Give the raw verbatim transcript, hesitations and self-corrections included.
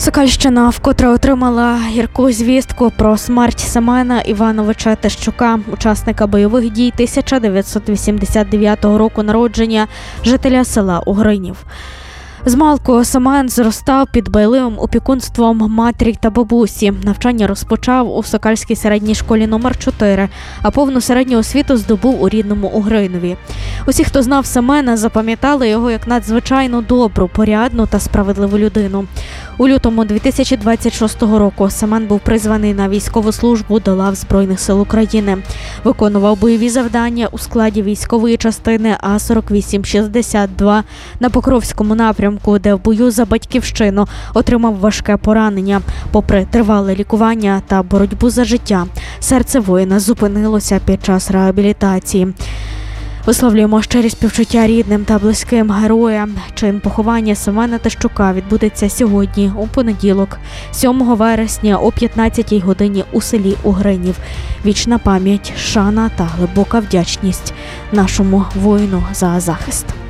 Сокальщина вкотре отримала гірку звістку про смерть Семена Івановича Тищука, учасника бойових дій тисяча дев'ятсот вісімдесят дев'ятого року народження, жителя села Угринів. Змалку Семен зростав під дбайливим опікунством матері та бабусі. Навчання розпочав у Сокальській середній школі номер чотири, а повну середню освіту здобув у рідному Угринові. Усі, хто знав Семена, запам'ятали його як надзвичайно добру, порядну та справедливу людину. У лютому дві тисячі двадцять шостого року Семен був призваний на військову службу до лав Збройних сил України. Виконував бойові завдання у складі військової частини А сорок вісім шістдесят два на Покровському напрямку, де в бою за батьківщину отримав важке поранення. Попри тривале лікування та боротьбу за життя, серце воїна зупинилося під час реабілітації. Висловлюємо щирі співчуття рідним та близьким героям. Чин поховання Семена Тищука відбудеться сьогодні, у понеділок, сьомого вересня о п'ятнадцятій годині у селі Угринів. Вічна пам'ять, шана та глибока вдячність нашому воїну за захист.